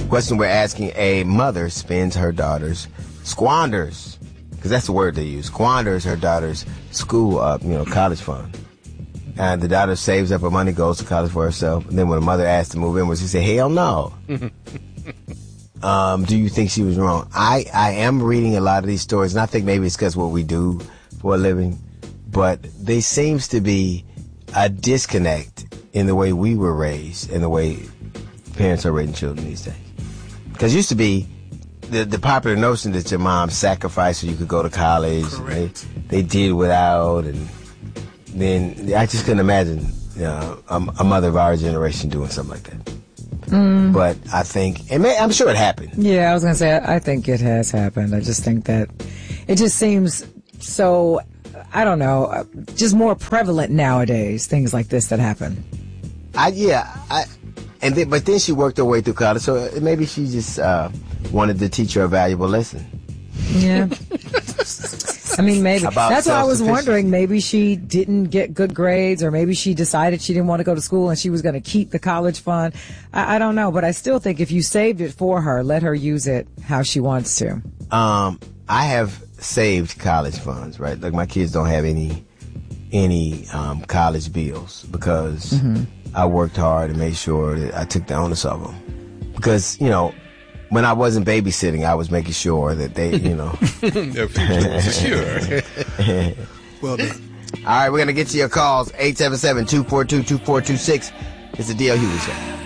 Question we're asking: a mother squanders, because that's the word they use, squanders her daughter's college fund. And the daughter saves up her money, goes to college for herself. And then when the mother asked to move in, she said, hell no. Do you think she was wrong? I am reading a lot of these stories, and I think maybe it's because what we do for a living, but there seems to be a disconnect in the way we were raised and the way parents are raising children these days. Because it used to be the popular notion that your mom sacrificed so you could go to college. They did without, and then I just couldn't imagine a mother of our generation doing something like that. But I think, I'm sure it happened. Yeah, I was going to say, I think it has happened. I just think that it just seems so, I don't know, just more prevalent nowadays, things like this that happen. But then she worked her way through college, so maybe she just wanted to teach her a valuable lesson. Yeah. I mean, maybe. That's why I was wondering, maybe she didn't get good grades, or maybe she decided she didn't want to go to school and she was going to keep the college fund. I don't know, but I still think if you saved it for her, let her use it how she wants to. I have saved college funds, right? Like, my kids don't have any college bills because I worked hard and made sure that I took the onus of them. Because, when I wasn't babysitting, I was making sure that they, Sure. Well done. All right, we're going to get to your calls. 877-242-2426. It's the D.L. Hughley Show.